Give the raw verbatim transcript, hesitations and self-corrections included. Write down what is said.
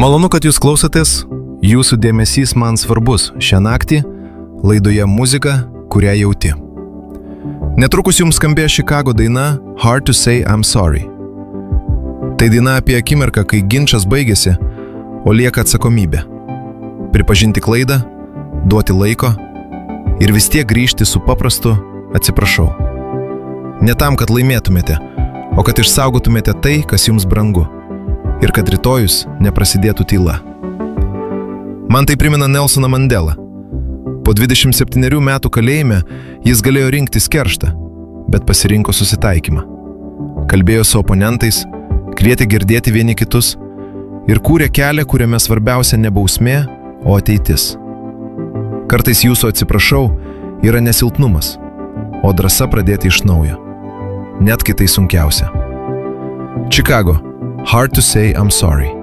Malonu, kad jūs klausotės, jūsų dėmesys man svarbus šią naktį laidoje muzika, kurią jauti. Netrukus jums skambės Chicago daina Hard to Say I'm Sorry. Tai daina apie akimirką, kai ginčas baigėsi, o lieka atsakomybė. Pripažinti klaidą, duoti laiko ir vis tiek grįžti su paprastu atsiprašau. Ne tam, kad laimėtumėte, o kad išsaugotumėte tai, kas jums brangu. Ir kad rytojus neprasidėtų tyla. Man tai primena Nelsoną Mandelą. Po dvidešimt septynerių metų kalėjime jis galėjo rinktis kerštą, bet pasirinko susitaikymą. Kalbėjo su oponentais, kvietė girdėti vieni kitus ir kūrė kelią, kuriame svarbiausia ne bausmė, o ateitis. Kartais jūsų atsiprašau yra nesilpnumas, o drąsa pradėti iš naujo. Net kai tai sunkiausia. Chicago. Hard to Say I'm Sorry.